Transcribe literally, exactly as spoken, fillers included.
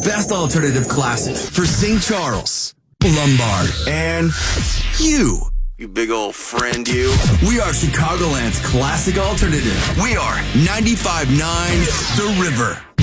best alternative classic for Saint Charles, Lombard, and you. You big old friend, you. We are Chicagoland's classic alternative. We are ninety-five point nine The River.